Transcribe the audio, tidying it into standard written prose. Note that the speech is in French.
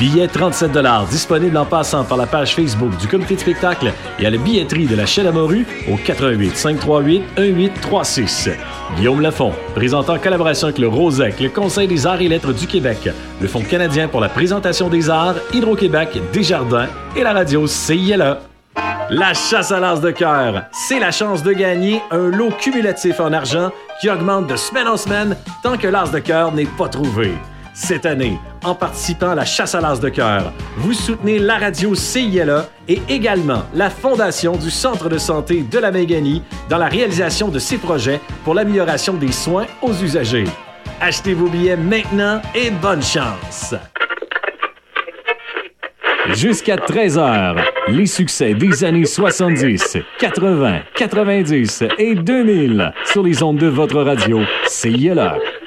Billets 37 $, disponible en passant par la page Facebook du comité de spectacle et à la billetterie de la Chaîne à Morue au 88 538 1836. Guillaume Lafont, présentant en collaboration avec le ROSEC, le Conseil des arts et lettres du Québec, le Fonds canadien pour la présentation des arts, Hydro-Québec, Desjardins et la radio CILA. La chasse à l'as de cœur, c'est la chance de gagner un lot cumulatif en argent qui augmente de semaine en semaine tant que l'as de cœur n'est pas trouvé. Cette année, en participant à la chasse à l'as de cœur, vous soutenez la radio CILA et également la Fondation du Centre de santé de la Méganie dans la réalisation de ces projets pour l'amélioration des soins aux usagers. Achetez vos billets maintenant et bonne chance! Jusqu'à 13h, les succès des années 70, 80, 90 et 2000 sur les ondes de votre radio CILA.